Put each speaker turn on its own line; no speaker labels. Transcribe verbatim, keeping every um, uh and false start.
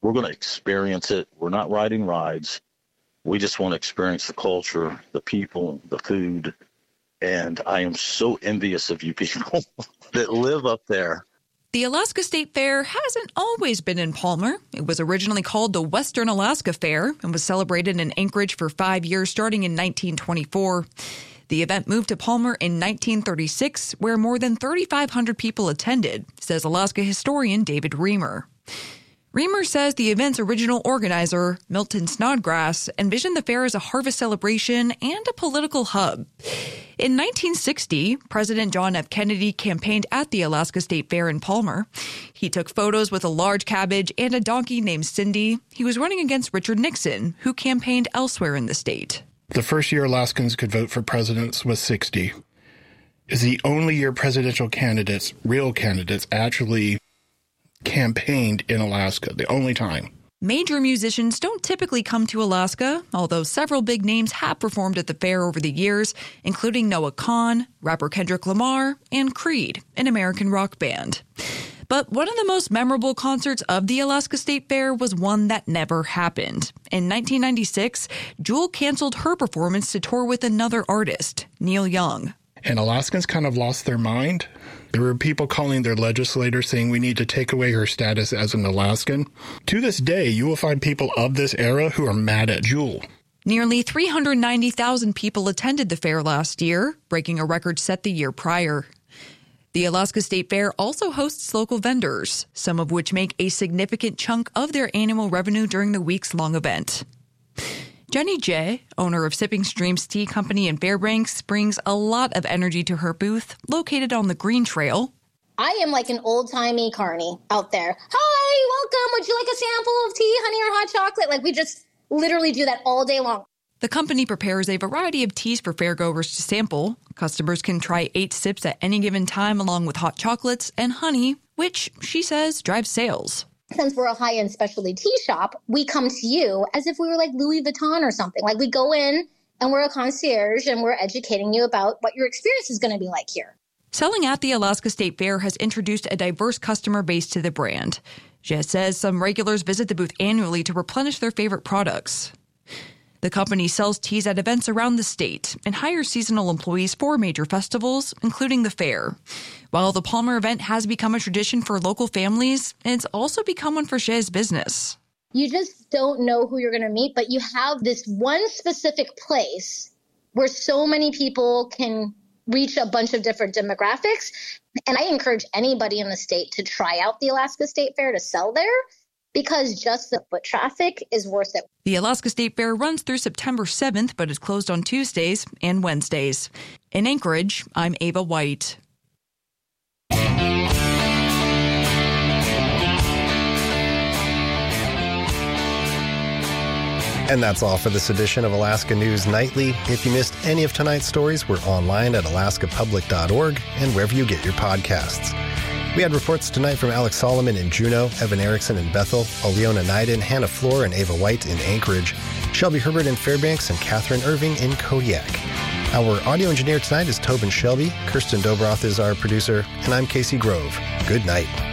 we're going to experience it. We're not riding rides. We just want to experience the culture, the people, the food. And I am so envious of you people that live up there.
The Alaska State Fair hasn't always been in Palmer. It was originally called the Western Alaska Fair and was celebrated in Anchorage for five years, starting in nineteen twenty-four. The event moved to Palmer in nineteen thirty-six, where more than thirty-five hundred people attended, says Alaska historian David Reamer. Reamer says the event's original organizer, Milton Snodgrass, envisioned the fair as a harvest celebration and a political hub. In nineteen sixty, President John F. Kennedy campaigned at the Alaska State Fair in Palmer. He took photos with a large cabbage and a donkey named Cindy. He was running against Richard Nixon, who campaigned elsewhere in the state.
The first year Alaskans could vote for presidents was sixty. It's the only year presidential candidates, real candidates, actually campaigned in Alaska, the only time.
Major musicians don't typically come to Alaska, although several big names have performed at the fair over the years, including Noah Kahan, rapper Kendrick Lamar, and Creed, an American rock band. But one of the most memorable concerts of the Alaska State Fair was one that never happened. In nineteen ninety-six, Jewel canceled her performance to tour with another artist, Neil Young.
And Alaskans kind of lost their mind. There were people calling their legislators saying we need to take away her status as an Alaskan. To this day, you will find people of this era who are mad at Jewel.
Nearly three hundred ninety thousand people attended the fair last year, breaking a record set the year prior. The Alaska State Fair also hosts local vendors, some of which make a significant chunk of their annual revenue during the weeks-long event. Jenny J., owner of Sipping Streams Tea Company in Fairbanks, brings a lot of energy to her booth, located on the Green Trail.
I am like an old-timey carny out there. Hi, welcome. Would you like a sample of tea, honey, or hot chocolate? Like, we just literally do that all day long.
The company prepares a variety of teas for fairgoers to sample. Customers can try eight sips at any given time, along with hot chocolates and honey, which, she says, drives sales.
Since we're a high-end specialty tea shop, we come to you as if we were like Louis Vuitton or something. Like, we go in and we're a concierge and we're educating you about what your experience is going to be like here.
Selling at the Alaska State Fair has introduced a diverse customer base to the brand. Jess says some regulars visit the booth annually to replenish their favorite products. The company sells teas at events around the state and hires seasonal employees for major festivals, including the fair. While the Palmer event has become a tradition for local families, it's also become one for Jay's business.
You just don't know who you're going to meet, but you have this one specific place where so many people can reach a bunch of different demographics. And I encourage anybody in the state to try out the Alaska State Fair to sell there, because just the foot traffic is worth it.
The Alaska State Fair runs through September seventh, but is closed on Tuesdays and Wednesdays. In Anchorage, I'm Ava White.
And that's all for this edition of Alaska News Nightly. If you missed any of tonight's stories, we're online at alaska public dot org and wherever you get your podcasts. We had reports tonight from Alex Solomon in Juneau, Evan Erickson in Bethel, Oleona Naiden, Hannah Floor, and Ava White in Anchorage, Shelby Herbert in Fairbanks, and Catherine Irving in Kodiak. Our audio engineer tonight is Tobin Shelby. Kirsten Dobroth is our producer, and I'm Casey Grove. Good night.